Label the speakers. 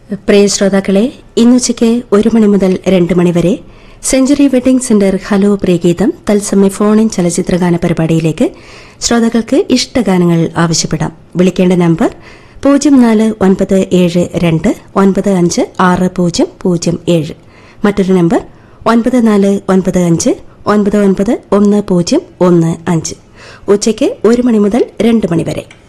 Speaker 1: പ്രിയ ശ്രോതാക്കളെ, ഇന്നുച്ചയ്ക്ക് 1 മണി മുതൽ 2 മണി വരെ century wedding centre hello Priyageetham തത്സമയ ഫോണിൻ ചലച്ചിത്രഗാന പരിപാടിയിലേക്ക് ശ്രോതാക്കൾക്ക് ഇഷ്ടഗാനങ്ങൾ ആവശ്യപ്പെടാം. വിളിക്കേണ്ട നമ്പർ 0492956007. മറ്റൊരു നമ്പർ 9495991015. ഉച്ചയ്ക്ക് 1 മണി മുതൽ 2 മണി വരെ.